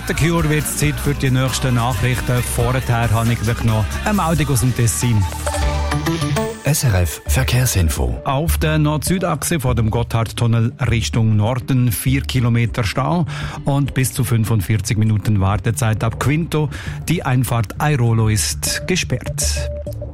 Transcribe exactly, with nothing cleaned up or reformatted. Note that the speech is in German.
der Cure wird es Zeit für die nächsten Nachrichten. Vorher habe ich noch eine Meldung aus dem Tessin. S R F Verkehrsinfo. Auf der Nord-Süd-Achse vor dem Gotthardtunnel Richtung Norden vier Kilometer Stau und bis zu fünfundvierzig Minuten Wartezeit ab Quinto. Die Einfahrt Airolo ist gesperrt.